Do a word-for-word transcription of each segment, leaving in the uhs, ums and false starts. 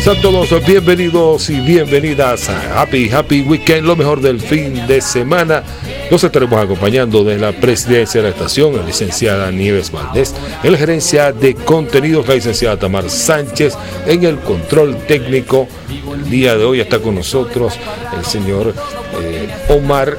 Sean todos bienvenidos y bienvenidas a Happy Happy Weekend, lo mejor del fin de semana. Nos estaremos acompañando desde la presidencia de la estación, la licenciada Nieves Valdés, en la gerencia de contenidos, la licenciada Tamar Sánchez, en el control técnico. El día de hoy está con nosotros el señor eh, Omar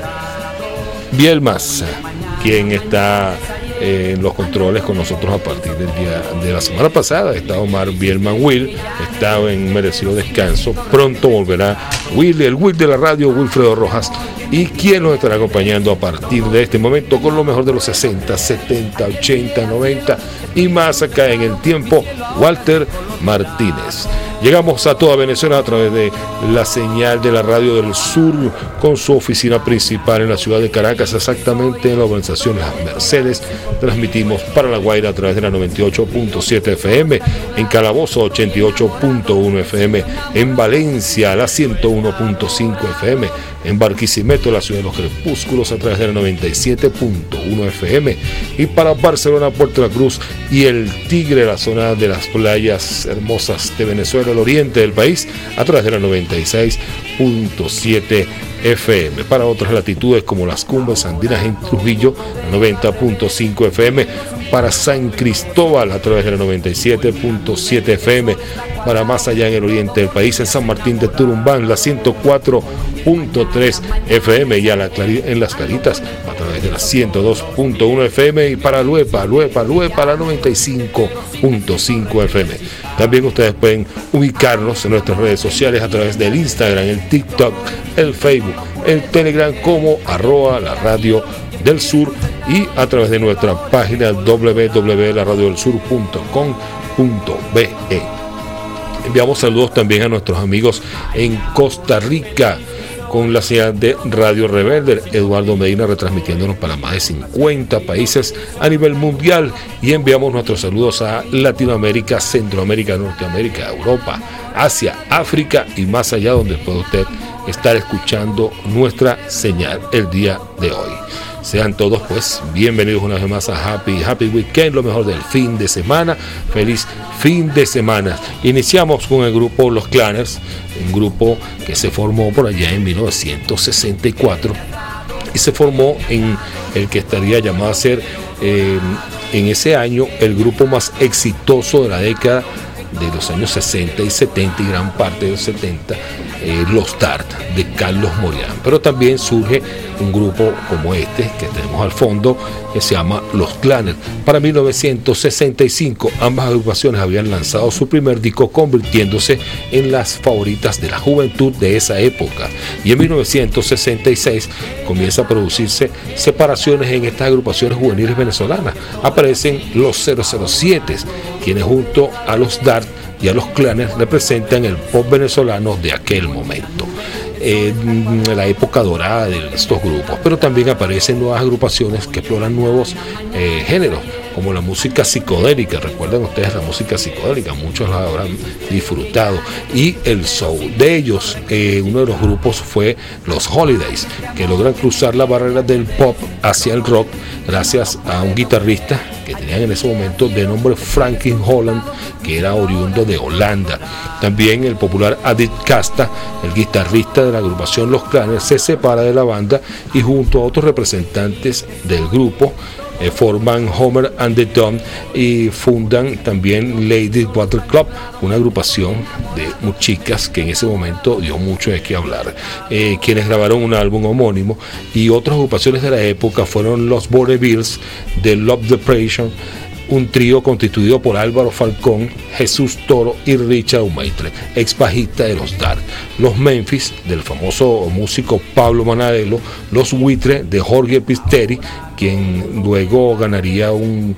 Bielmas, quien está eh, en los controles con nosotros a partir del día de la semana pasada. Está Omar Bielman Will, estaba en merecido descanso. Pronto volverá Will, el Will de la radio, Wilfredo Rojas, y quien nos estará acompañando a partir de este momento con lo mejor de los sesenta, setenta, ochenta, noventa y más acá en el tiempo, Walter Martínez. Llegamos a toda Venezuela a través de la señal de la Radio del Sur, con su oficina principal en la ciudad de Caracas, exactamente en la urbanización Las Mercedes. Transmitimos para La Guaira a través de la noventa y ocho punto siete F M, en Calabozo ochenta y ocho punto uno F M, en Valencia la ciento uno punto cinco F M, en Barquisimeto, la ciudad de los crepúsculos, a través de la noventa y siete punto uno F M, y para Barcelona, Puerto La Cruz y el Tigre, la zona de las playas hermosas de Venezuela, el oriente del país, a través de la noventa y seis punto siete F M. Para otras latitudes como las cumbres andinas en Trujillo, la noventa punto cinco F M. Para San Cristóbal, a través de la noventa y siete punto siete F M. Para más allá en el oriente del país, en San Martín de Turumbán, la ciento cuatro punto tres F M, y a la Clari- en Las Claritas a través de la ciento dos punto uno F M, y para Luepa, Luepa, Luepa, la noventa y cinco punto cinco F M. También ustedes pueden ubicarnos en nuestras redes sociales a través del Instagram, el TikTok, el Facebook, el Telegram como arroba la radio del sur, y a través de nuestra página doble u doble u doble u punto la radio del sur punto com punto be. Enviamos saludos también a nuestros amigos en Costa Rica con la señal de Radio Rebelde, Eduardo Medina, retransmitiéndonos para más de cincuenta países a nivel mundial, y enviamos nuestros saludos a Latinoamérica, Centroamérica, Norteamérica, Europa, Asia, África y más allá, donde puede usted estar escuchando nuestra señal el día de hoy. Sean todos pues bienvenidos una vez más a Happy Happy Weekend, lo mejor del fin de semana. Feliz fin de semana. Iniciamos con el grupo Los Clanners, un grupo que se formó por allá en mil novecientos sesenta y cuatro y se formó en el que estaría llamado a ser eh, en ese año el grupo más exitoso de la década de los años sesenta y setenta y gran parte de los setenta, eh, Los Dart de Carlos Morián. Pero también surge un grupo como este que tenemos al fondo, que se llama Los Clanners. Para mil novecientos sesenta y cinco ambas agrupaciones habían lanzado su primer disco, convirtiéndose en las favoritas de la juventud de esa época, y en mil novecientos sesenta y seis comienza a producirse separaciones en estas agrupaciones juveniles venezolanas. Aparecen los cero cero siete, quienes junto a Los Dart y a Los Clanners representan el pop venezolano de aquel momento, eh, la época dorada de estos grupos. Pero también aparecen nuevas agrupaciones que exploran nuevos eh, géneros, como la música psicodélica. Recuerdan ustedes la música psicodélica, muchos la habrán disfrutado, y el soul. De ellos, eh, uno de los grupos fue Los Holidays, que logran cruzar la barrera del pop hacia el rock gracias a un guitarrista que tenían en ese momento de nombre Franklin Holland, que era oriundo de Holanda. También el popular Adit Casta, el guitarrista de la agrupación Los Clanners, se separa de la banda y junto a otros representantes del grupo eh, forman Homer and the Don y fundan también Ladies Water Club, una agrupación de chicas que en ese momento dio mucho de qué hablar, eh, quienes grabaron un álbum homónimo. Y otras agrupaciones de la época fueron los Vaudevilles de Love Depression, un trío constituido por Álvaro Falcón, Jesús Toro y Richard Umaitre, ex bajista de Los Dart; los Memphis, del famoso músico Pablo Manadelo; los Buitres, de Jorge Pisteri, quien luego ganaría un,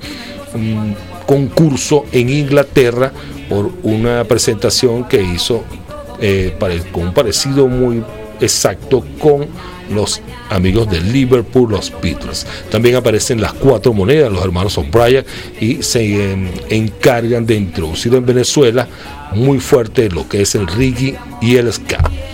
un concurso en Inglaterra por una presentación que hizo eh, con un parecido muy exacto con los amigos de Liverpool, los Beatles. También aparecen las Cuatro Monedas, los hermanos O'Brien, y se eh, encargan de introducir en Venezuela muy fuerte lo que es el reggae y el ska.